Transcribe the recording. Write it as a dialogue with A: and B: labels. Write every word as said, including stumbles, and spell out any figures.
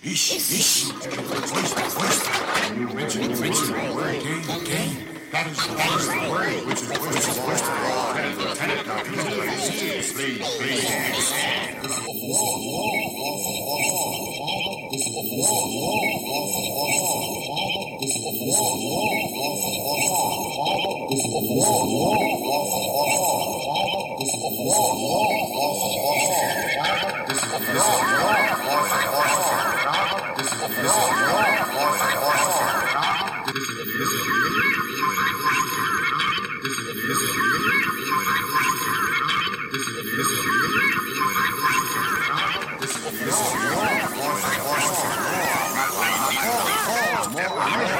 A: Ish, ish. Oyster, oyster. You mentioned, mentioned the word game, game. That is, that is the word which is, which is oyster. Lieutenant, lieutenant, now please, please, please. More